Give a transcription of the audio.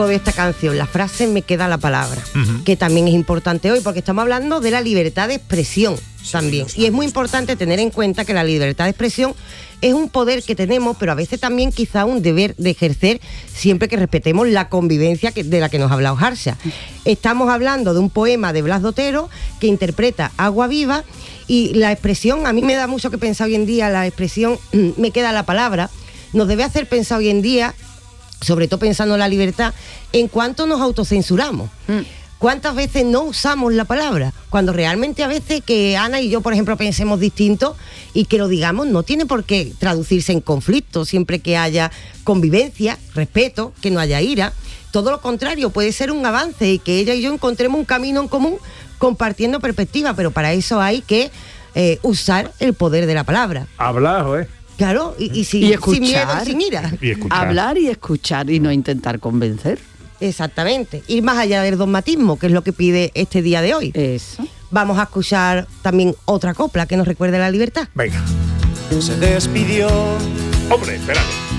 de esta canción, la frase "me queda la palabra", Ujú. que también es importante hoy, porque estamos hablando de la libertad de expresión también. Y es muy importante tener en cuenta que la libertad de expresión es un poder que tenemos, pero a veces también quizá un deber de ejercer siempre que respetemos la convivencia de la que nos ha hablado Harsha. Estamos hablando de un poema de Blas de Otero que interpreta Agua Viva, y la expresión, a mí me da mucho que pensar hoy en día, la expresión "me queda la palabra", nos debe hacer pensar hoy en día, sobre todo pensando en la libertad, en cuánto nos autocensuramos. ¿Cuántas veces no usamos la palabra? Cuando realmente a veces que Ana y yo, por ejemplo, pensemos distinto y que lo digamos, no tiene por qué traducirse en conflicto, siempre que haya convivencia, respeto, que no haya ira. Todo lo contrario, puede ser un avance y que ella y yo encontremos un camino en común compartiendo perspectiva, pero para eso hay que usar el poder de la palabra. Hablar, Claro, y sin miedo, sin ira. Y escuchar. Hablar y escuchar y no intentar convencer. Exactamente, ir más allá del dogmatismo, que es lo que pide este día de hoy. Eso. Vamos a escuchar también otra copla que nos recuerde la libertad. Venga. Se despidió. Hombre, espérate.